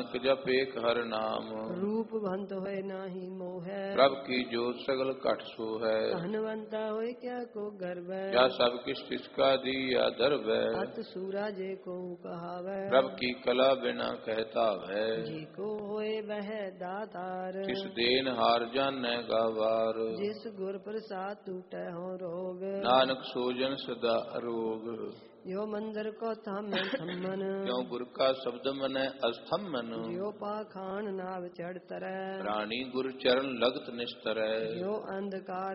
जप एक हर नाम। रूप भंत होए नाही मोह। प्रभ की जोत सगल घट सो है। धनवंता होए क्या को गर्व। या सब किस किसका दी या दर्व। अत सूरा जे को कहावै। प्रभ की कला बिना कहता है। जी को होए वह दातार। किस देन हार जाने गावार। जिस गुर प्रसाद टूटे हो रोग। नानक सोजन सदा अरोग। यो मंदिर को थामे थम्मन। क्यों गुर का शब्द मने अस्थम्मन। जो पाखान नाव चढ़ तरੈ। प्राणी गुर चरण लगत निस्तर। जो अंधकार